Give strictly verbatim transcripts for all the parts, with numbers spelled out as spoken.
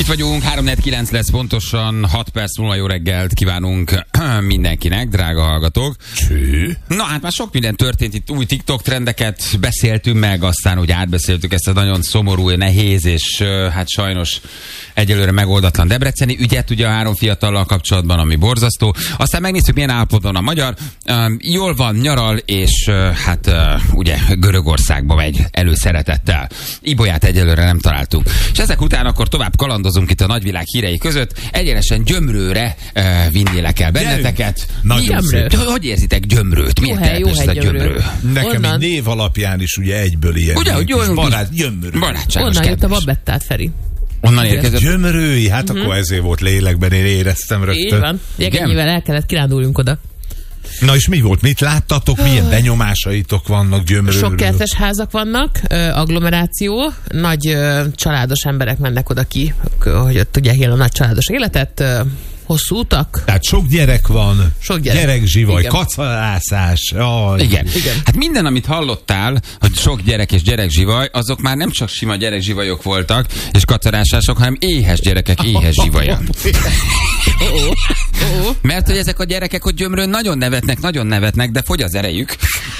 Itt vagyunk, három negyvenkilenc lesz pontosan, hat perc múlva jó reggelt kívánunk mindenkinek, drága hallgatók. Cső. Na hát már sok minden történt, itt új TikTok trendeket beszéltünk meg, aztán úgy átbeszéltük ezt a nagyon szomorú, nehéz és hát sajnos egyelőre megoldatlan debreceni ügyet, ugye a három fiatallal kapcsolatban, ami borzasztó. Aztán megnéztük, milyen állapotban a magyar. Jól van, nyaral, és hát ugye Görögországba megy előszeretettel. Ibolyát egyelőre nem találtunk. És ezek után akkor tovább kalandozunk itt a nagyvilág hírei között. Egyenesen Gyömrőre vinnélek el benneteket. Nagyon Hogy érzitek Gyömrőt? Milyen település ez a Gyömrő? Nekem Onnan... egy név alapján is ugye egyből ilyen. Ugye, hogy jól barát, Gyömrő. Barátságos. Onnan jött a Babettát, Feri. Onnan érkezett. Gyömrői, hát uh-huh. Akkor ezért volt lélekben, én éreztem rögtön. Így van. Jegennyivel el kellett kirándulnunk oda. Na és mi volt? Mit láttatok? Milyen benyomásaitok vannak Gyömrőről? Sok kertes házak vannak, agglomeráció, nagy családos emberek mennek oda ki, hogy ott tudják élni a nagy családos életet, hosszú utak. Tehát sok gyerek van, sok gyerek. Gyerekzsivaj, Igen. kacalászás. Oh, Igen. Igen. Hát minden, amit hallottál, hogy sok gyerek és gyerekzsivaj, azok már nem csak sima gyerekzsivajok voltak, és kacarásások, hanem éhes gyerekek éhes zsivaja. Oh, oh, oh, oh. Mert hogy ezek a gyerekek ott Gyömrőn nagyon nevetnek, nagyon nevetnek, de fogy az erejük.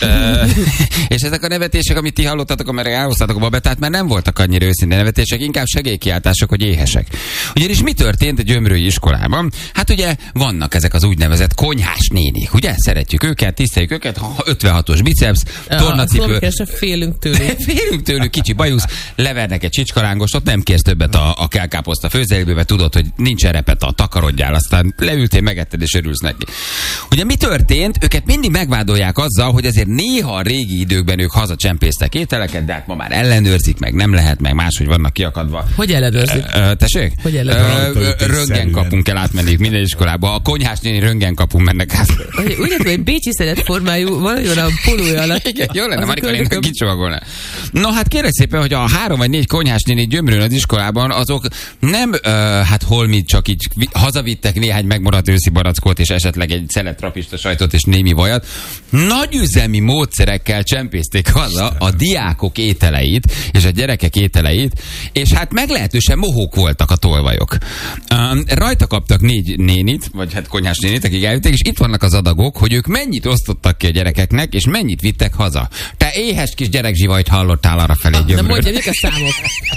És ezek a nevetések, amit ti hallottatok, amire elhoztatok a Babettát, már nem voltak annyira őszinte nevetések, inkább segélykiáltások, hogy éhesek. Ugyanis mi történt a gyömrői iskolában? Hát ugye vannak ezek az úgynevezett konyhás nénik, ugye? Szeretjük őket, tiszteljük őket, ötvenhatos biceps, tornacipő. Félünk tőlük. Félünk tőlük, kicsi bajusz, levernek egy csicskalángos, ott nem kérsz többet a, a kelkáposzta főzeléből, tudod, hogy nincs repeta, takarodjál, aztán leültél, megetted és örülsz neki. Ugye mi történt? Őket mindig megvádolják azzal, hogy azért néha a régi időkben ők hazacsempésztek ételeket, de hát ma már ellenőrzik, meg nem lehet, meg máshogy vannak kiakadva. Hogy ellenőrzik? Tessék? Hogy ellenőrzik? Röntgenkapun kell átmenni minden iskolába. A konyhás néni röntgenkapun mennek át. Úgy látom, hogy bécsi szedetformájú, valami a polója alatt. Igen, jó lenne, Marika néninek kicsomagolna. No, hát kérlek szépen, hogy a három vagy négy konyhás néni Gyömrőn az iskolában, azok nem, uh, hát holmit csak így hazavittek néhány megmaradt őszi barackot, és esetleg egy szelet trapista sajtot és némi vajat. Nagyüzemi módszerekkel csempészték haza a diákok ételeit, és a gyerekek ételeit, és hát meglehetősen mohók voltak a tolvajok. Um, rajta kaptak négy nénit, vagy hát konyhás nénit, akik eljöttek, és itt vannak az adagok, hogy ők mennyit osztottak ki a gyerekeknek, és mennyit vittek haza. Te éhes kis gyerekzsivajt hallottál arra felé Gyömrőn. Na mondja, mik a számok?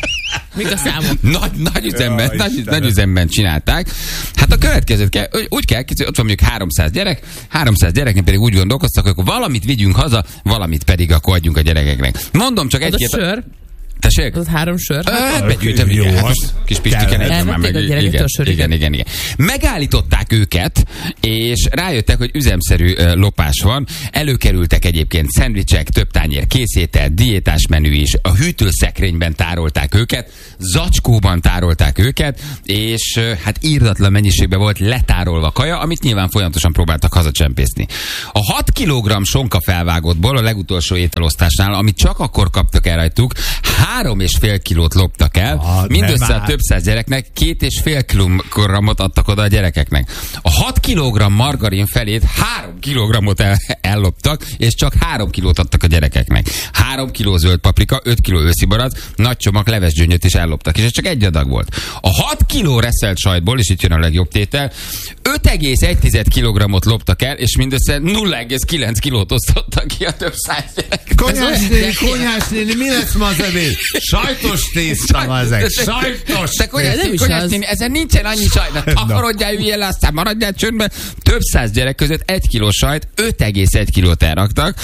Mik a számok? Nagy, nagy, üzemben, nagy, nagy üzemben csinálták. Hát a következőt kell, úgy kell, ott van mondjuk háromszáz gyerek, háromszáz gyereknek pedig úgy gondolkoztak, hogy akkor valamit vigyünk haza, valamit pedig akkor adjunk a gyerekeknek. Mondom csak egy-két... Az a sör? Tessék? Az három sör? Hát begyűjtem, jó, hát, kis pistiken egyben már meg. Igen, igen, igen, igen. Megállították őket, és rájöttek, hogy üzemszerű uh, lopás van. Előkerültek egyébként szendvicsek, több tányér készétel, diétás menü is. A hűtőszekrényben tárolták őket, zacskóban tárolták őket, és uh, hát írdatlan mennyiségben volt letárolva kaja, amit nyilván folyamatosan próbáltak hazacsempészni. A hat kilogramm sonka felvágottból a legutolsó ételosztásnál, amit csak akkor kaptak el rajtuk, három és fél kilót loptak el, ah, mindössze a több száz gyereknek két és fél kilogramot adtak oda a gyerekeknek. A hat kilogramm margarin felét három kilogramot el, elloptak, és csak három kilót adtak a gyerekeknek. három kiló zöld paprika, öt kiló őszi barack, nagy csomag levesgyöngyöt is elloptak, és ez csak egy adag volt. A hat kiló reszelt sajtból, és itt jön a legjobb tétel, öt egész egy kilogrammot loptak el, és mindössze nulla egész kilenc kilót osztottak ki a több száz gyerek. Konyhás néni, konyhás néni, mi lesz ma az ebéd? Sajtos tészta van ezek, sajtos tészta. Konyhás néni, ezen nincsen annyi sajt. Takarodjál, üljél le, aztán maradjál csöndben. Több száz gyerek között egy kiló sajt, öt egész egy kilót elraktak.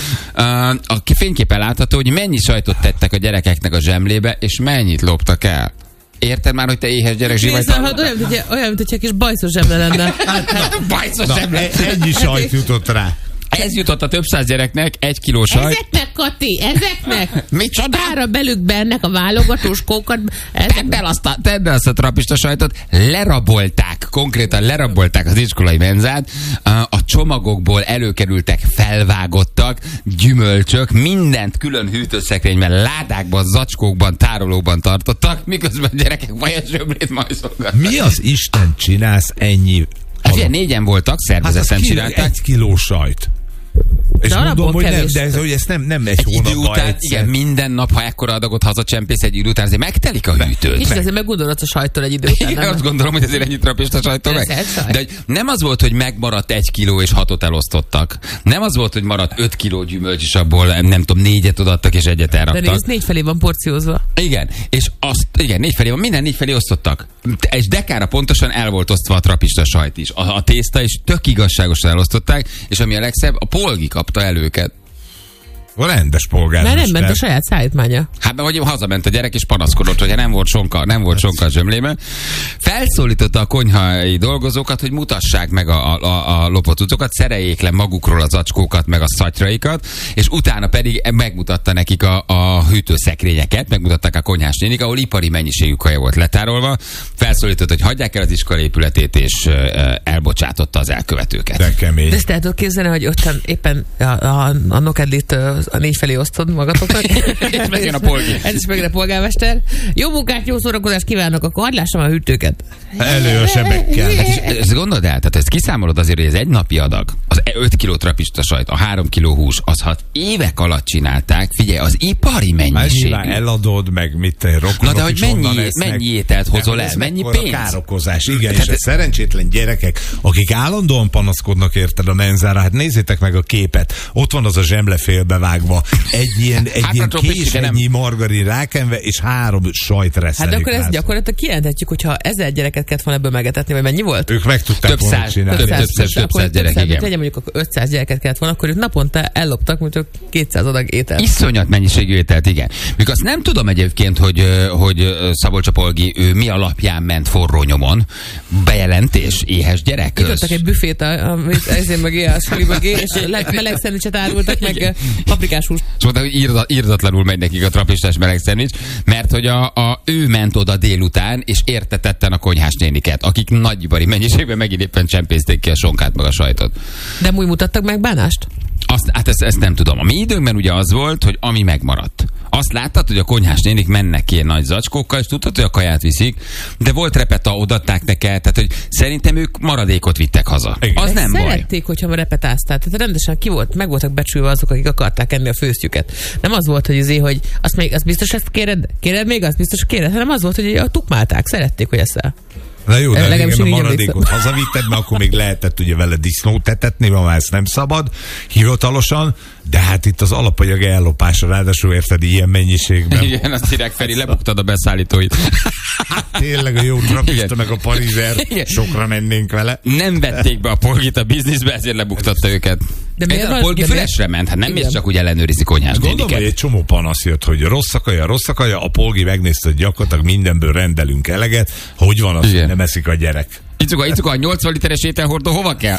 A fényképen látható, hogy mennyi sajtot tettek a gyerekeknek a zsemlébe, és mennyit loptak el. Érted már, hogy te éhes gyerek zsivaj találtál? Olyan, mint hogy, olyan, mint hogy egy kis bajszos zsemle lenne. Bajszos zsemle. Ennyi sajt jutott rá. Ez jutott a több száz gyereknek, egy kiló sajt. Ezeknek, Kati, ezeknek. Micsoda? Pára belük bennek a válogatós kókat. Tedd el azt a, tedd el azt a trapista sajtot. Lerabolták, konkrétan lerabolták az iskolai menzát. A csomagokból előkerültek felvágottak, gyümölcsök, mindent külön hűtőszekrényben, ládákban, zacskókban, tárolóban tartottak, miközben a gyerekek vajas zsömlét majszolgattak. Mi az Isten csinálsz ennyi? Hát ugye négyen voltak, szervezeten hát csinálták. Egy kiló sajt. És mondom, hogy nem, de ez, hogy ez nem, nem egy, egy hónapban után, egyszer. Igen, minden nap, ha ekkora adagot hazacsempész egy idő után, azért megtelik a hűtőt. És azért meggondolod a sajtól egy idő után. Igen, azt gondolom, hogy azért ennyit trapista sajtól meg. De nem az volt, hogy megmaradt egy kiló és hatot elosztottak. Nem az volt, hogy maradt öt kiló gyümölcs, és abból nem tudom, négyet odaadtak és egyet elraktak. De nézd, négy felé van porciózva. Igen, és azt, igen, négy felé van, minden négy felé osztottak. És dekára pontosan el volt osztva a trapista sajt is. A, a tészta is tök igazságosan elosztották, és ami a legszebb, a Polgi kapta el őket. A rendes polgár. Mert nem ment a saját szállítmánya. Hát vagy hazament a gyerek és panaszkodott, hogyha nem volt sonka, nem volt sonka a zsömlében. Felszólította a konyhai dolgozókat, hogy mutassák meg a, a, a lopott cuccokat, szereljék le magukról az acskókat, meg a szatyraikat, és utána pedig megmutatta nekik a, a hűtőszekrényeket, megmutatták a konyhás nénik, ahol ipari mennyiségű kaja volt letárolva. Felszólította, hogy hagyják el az iskola épületét, és elbocsátotta az elkövetőket. De kemény. De ezt el tudod képzelni, hogy ottan éppen a, a, a nokedlit a négy felé osztod magatoknak. És megjön a polgi. Ez is megjön a polgármester. Jó munkát, jó szórakozást kívánok, akkor hagyd lássam a hűtőket. Elő a sebekkel. Hát ezt gondold el, tehát ezt kiszámolod azért, hogy ez egy napi adag. Az öt kiló trapista sajt, a három kiló hús, az hat évek alatt csinálták. Figyelj, az ipari mennyiség. Már eladod, meg mit te rokonok. Na de hogy mennyi, mennyi ételt hozol el, mennyi pénz? Károkozás, igen, és a szerencsétlen gyerekek, akik állandóan panaszkodnak érted a menzára, hát nézzétek meg a képet. Ott van az a zsemle félbevágva, egy ilyen, egy ilyen késennyi margarin rákenve, és három sajt reszelik. Hát de akkor ezt gyakorlatilag kijelenthetjük, hogyha ezer gyereket kellett volna ebből megetetni, vagy mennyi volt? Ők meg tudták volna csinálni. Több száz, több száz, több száz gyerek, igen. Legyen mondjuk akkor ötszáz gyereket kellett volna, akkor ők naponta elloptak, mondjuk kétszáz adag ételt. Iszonyat mennyiségű ételt, igen. Még azt nem tudom egyébként, hogy, hogy Szabolcs Polgi ő mi alapján ment forró nyomon. Bejelentés, éhes gyerek. Nyitottak egy büfét, ezért meg éjjel, meg és meleg szendvicset árultak, meg paprikás húst. És mondta, hogy írda, írdatlanul megy nekik a trapistás meleg szendvics, mert hogy a, a, ő ment oda délután, és értetetten a konyhás néniket, akik nagyibari mennyiségben megint éppen csempészték ki a sonkát meg a sajtot. De úgy mutattak meg bánást? Azt, hát ezt, ezt nem tudom. A mi időnkben ugye az volt, hogy ami megmaradt. Azt láttad, hogy a konyhás nénik mennek ilyen nagy zacskókkal, és tudtad, hogy a kaját viszik, de volt repeta, odatták neked, tehát hogy szerintem ők maradékot vittek haza. Igen. Az de nem baj. Szerették, hogyha repetáztál. Tehát rendesen ki volt, meg voltak becsülve azok, akik akarták enni a főztjüket. Nem az volt, hogy azért, hogy azt még, azt biztos ezt kéred, kéred még, azt biztos kéred, hanem az volt, hogy a tukmálták, szerették, hogy eszel. Na jó, de igen, a maradékot hazavitted, mert akkor még lehetett ugye vele disznót etetni, ma már ezt nem szabad hivatalosan, de hát itt az alapanyag ellopása, ráadásul érted ilyen mennyiségben. Igen, azt írják, Feri, lebuktad a beszállítóit. Tényleg a jó trapista meg a parizer, sokra mennénk vele. Nem vették be a Polgit a bizniszbe, ezért lebuktatta őket. De miért a Polgi fülesre ment? Hát nem mész csak úgy ellenőrizik konyhás néniket. Gondolom, hogy egy csomó panasz jött, hogy rossz a kaja, rossz a kaja, a Polgi megnézte, hogy gyakorlatilag mindenből rendelünk eleget. Hogy van az, hogy nem eszik a gyerek? Icuka, Icuka, a nyolcvan literes ételhordó hova kell?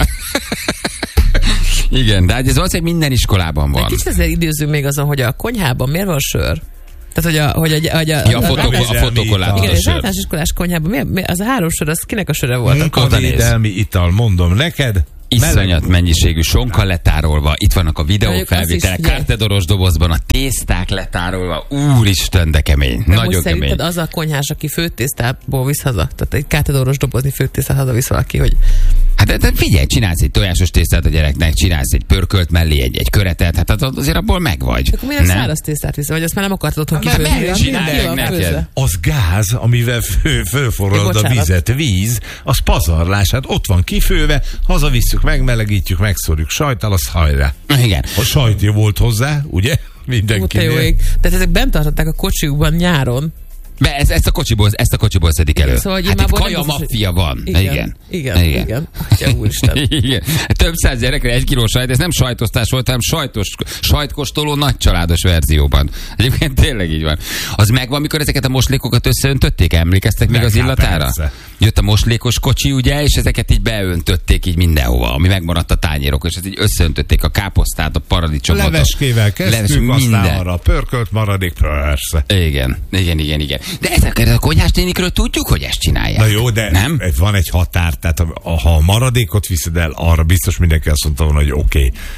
Igen, de ez valószínűleg minden iskolában van. De kicsit ezzel időzünk még azon, hogy a konyhában miért van sör? Tehát, hogy a, hogy a, hogy a, ja, a, a, a fotokollátor. Igen, az általános iskolás konyhában, mi, mi, az a három sör, az kinek a söre volt? Munkavédelmi ital, mondom neked. Iszonyat mennyiségű sonka letárolva, itt vannak a videófelvételek, kártedoros dobozban a tészták letárolva, úristen, de kemény, de nagyon kemény. Szerinted az a konyhás, aki főtésztából visz haza? Tehát egy kártedoros dobozni főtésztát haza visz valaki, hogy... Hát de, de figyelj, csinálsz egy tojásos tésztát a gyereknek, csinálsz egy pörkölt mellé egy, egy köretet, hát azért abból megvagy. Akkor miért száraz tésztát visz, vagy azt már nem akartad otthon kifőzni? Az gáz, amivel fő, fölforralod a vizet, víz, az pazarlás, hát ott van kifőve, hazavisszük, megmelegítjük, megszórjuk sajttal, az hajrá. Igen. A sajt jó volt hozzá, ugye? Mindenkinél. Tehát ezek bent tartották a kocsiukban nyáron. Be, ez, ezt a kocsiból, ezt a kocsiból szedik elő. Szóval, hát itt kaja maffia van. Igen, igen, igen. igen. igen. Atya úristen. Igen. Több száz gyerekre egy kiló sajt, ez nem sajtosztás volt, hanem sajtos, sajtkostoló nagycsaládos verzióban. Egyébként tényleg így van. Az megvan, mikor ezeket a moslékokat összeöntötték, emlékeztek még az illatára? Persze. Jött a moslékos kocsi, ugye, és ezeket így beöntötték így mindenhova, ami megmaradt a tányérok, és ezt így összeöntötték a káposztát, a paradicsomot. Leveskével kezdtük, Leves, aztán arra pörkölt maradék, persze. Igen, igen, igen, igen. De ezeket a konyhás nénikről tudjuk, hogy ezt csinálják. Na jó, de nem? Van egy határ, tehát ha a maradékot viszed el, arra biztos mindenki azt mondta volna, hogy oké. Okay.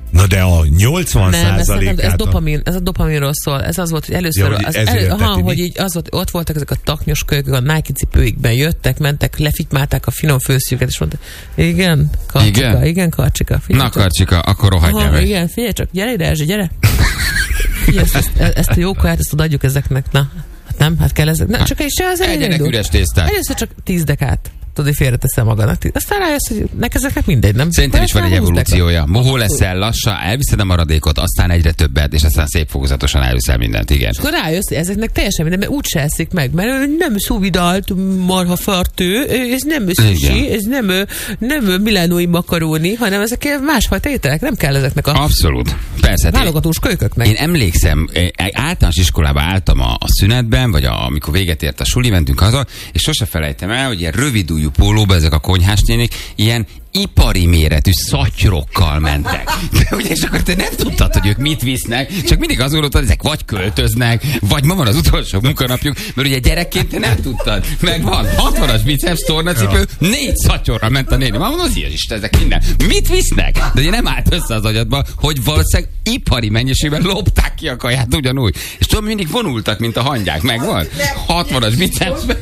Na de a nyolcvan százalékát... Ez, ez, dopamin, ez a dopaminról szól. Ez az volt, hogy először... Ja, az, elő, aha, hogy így az volt, ott voltak ezek a taknyos kölykök, a Nike cipőikben jöttek, mentek, lefitymálták a finom főszüket, és mondták, igen, Karcsika, igen, igen Karcsika. Na Karcsika, akkor rohadjál meg. Igen, figyelj csak, gyere ide, Erzsi, gyere. Figyelj, ezt, ezt, ezt a jókaját, ezt adjuk ezeknek, na. Hát nem, hát kell ezek. Na, csak is az egyenek üres tésztát. Először csak tíz dekát. Tudod, hogy félreteszem magadnak. Aztán rájössz, hogy nek ezeknek mindegy, nem? Szerintem is van egy evolúciója. Mohó leszel, lassan, elviszed a maradékot, aztán egyre többet, és aztán szép fokozatosan elviszel mindent, igen. És akkor rájössz, hogy ezeknek teljesen minden, mert úgy se eszik meg, mert nem szuvidált marhafartő, ez nem sushi, ez nem, nem milánói makaróni, hanem ezek másfajta ételek, nem kell ezeknek a... Abszolút. Persze. Válogatós kölykök. Én emlékszem, általános iskolába álltam a, a szünetben, vagy a, amikor véget ért a suli, mentünk haza, és sose felejtem el, hogy ilyen rövidújú pólóba ezek a konyhás nénik ilyen ipari méretű szatyrokkal mentek. De ugye, és akkor te nem tudtad, hogy ők mit visznek, csak mindig az volt, hogy ezek vagy költöznek, vagy ma van az utolsó munkanapjuk, mert ugye gyerekként te nem tudtad. Meg van hatvanas biceps tornacipő, négy szatyorra ment a néni. Ma mondom, az Isten, ezek minden. Mit visznek? De ugye nem állt össze az agyadba, hogy valószínűleg ipari mennyiségben lopták ki a kaját ugyanúgy. És tudom, mindig vonultak, mint a hangyák. Megvan? hatvanas bicepsben.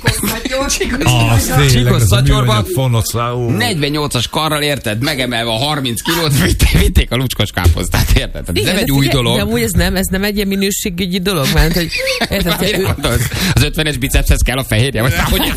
Csíkos szatyorban. negyvennyolcas karral, érted? Megemelve a harminc kilót, vitték a lucskos káposztát, érted? Ez nem egy új dolog. De amúgy ez nem, ez nem egy ilyen minőségügyi dolog, mert hogy... Érted, az ötvenes bicepshez kell a fehérje, vagy hogy...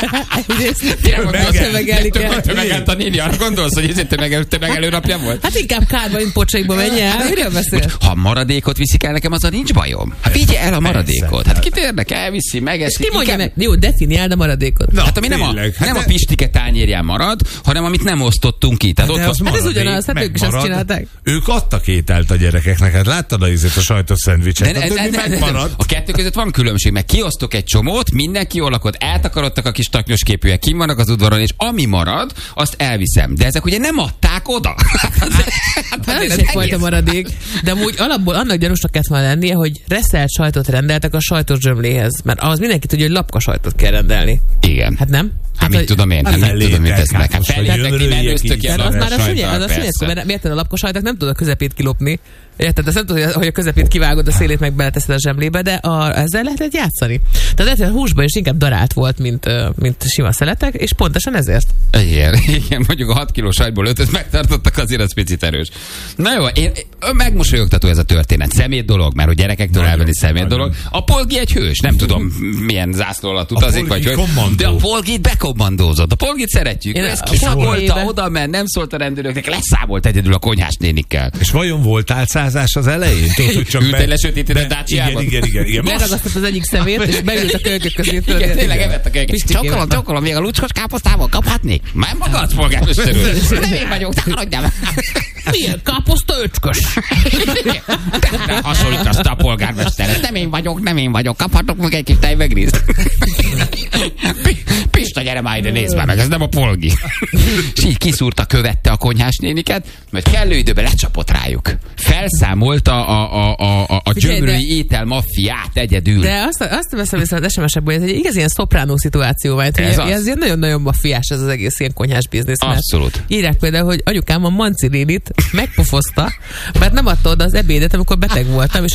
Tömegelt a néni, arra gondolsz, hogy ez egy tömegelő napja volt? Hát inkább kárba, mint pocsaikba menj el. Miről beszél? Ha maradékot viszik el nekem, azzal nincs bajom. Hát vigye el a maradékot. Hát kit érnek, elviszi, megeszi. Ki mondja meg? Jó, definiáld a maradékot. Hát ami nem a, nem a pistike tányérján marad, hanem amit nem osztottunk ki. Tehát hát ott hát ez ugyanaz, hát ők is azt csinálták. Ők adtak ételt a gyerekeknek, hát láttad a ízét, a sajtos szendvicset. De, de, de, de, a kettő között van különbség, meg kiosztok egy csomót, mindenki jól lakott, eltakarodtak a kis taknyos képűek, kim vannak az udvaron, és ami marad, azt elviszem. De ezek ugye nem adták oda. Hát, hát, hát, hát ez egyfajta maradék. De amúgy alapból annak gyanúsnak kellett volna lennie, hogy reszelt sajtot rendeltek a sajtos zsömléhez. Mert az mindenki tudja, hogy lapka sajtot kell rendelni. Igen. Hát nem? Hát mit tudom én, hát nem tudom, mit tesznek. Hát fellétek, mi mellőztök ilyen az már a szünyeg, az a szünyeg, mert érted, a lapkosajtak nem tudod a közepét kilopni. Érted, azt nem tudod, hogy a közepét kivágod, a szélét meg beleteszed a zsemlébe, de a, ezzel lehetett játszani. Tehát lehet, a húsban is inkább darált volt, mint, mint sima szeletek, és pontosan ezért. Igen, igen, mondjuk a hat kilós sajtból ötöt megtartottak, azért az picit erős. Na jó, én, megmosolyogtató ez a történet. Szemét dolog, mert hogy gyerekektől elvenni szemét dolog. A Polgi egy hős, nem tudom milyen zászló alatt utazik, vagy hogy, de a Polgit bekommandózott. A Polgit szeretjük. Én ez kiszabolta, oda ment, nem szólt a rendőröknek, leszámolt egyedül a konyhás nénikkel. És vajon volt álcázás az elején? Ült egy lesötétített Dacia-ban. Igen, igen, igen. Leragasztott az egyik szemét, és beült a kölykök közé. Igen, tényleg evett a kölykök. Csokolom, csokolom, még a lucskos káposztával kaphatnék? Már magad, polgármesterül. Nem én vagyok, takarodjál meg. Milyen káposzta öcskös? Ne hasonlítasz a polgármesterhez. Nem én vagyok, nem én vagyok. Kaphatok meg egy kis tejvegrízt. Pista, gyere már ide, nézd már meg, ez nem a Polgi. És így kiszúrta, követte a konyhás néniket, mert kellő időben lecsapott rájuk. Felszámolta a, a, a, a, a gyömrői étel maffiát egyedül. De azt, azt veszem észre az es em es-ekből, hogy egy igaz ilyen szopránó szituáció van. Ez, ez ilyen nagyon-nagyon maffiás ez az egész ilyen konyhás biznisz. Abszolút. Írják például, hogy anyukám a Manci nénit megpofozta, mert nem adta oda az ebédet, amikor beteg voltam, és